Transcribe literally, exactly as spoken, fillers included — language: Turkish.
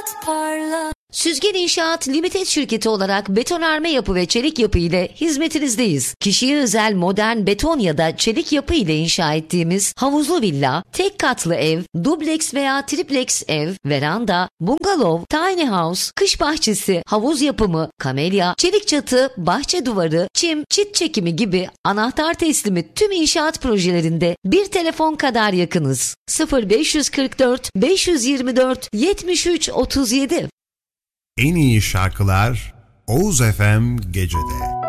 parla. Süzgen İnşaat Limited şirketi olarak betonarme yapı ve çelik yapı ile hizmetinizdeyiz. Kişiye özel modern beton ya da çelik yapı ile inşa ettiğimiz havuzlu villa, tek katlı ev, dubleks veya tripleks ev, veranda, bungalov, tiny house, kış bahçesi, havuz yapımı, kamelya, çelik çatı, bahçe duvarı, çim, çit çekimi gibi anahtar teslimi tüm inşaat projelerinde bir telefon kadar yakınız. sıfır beş kırk dört beş yirmi dört yetmiş üç otuz yedi. En iyi şarkılar Oğuz F M Gece'de.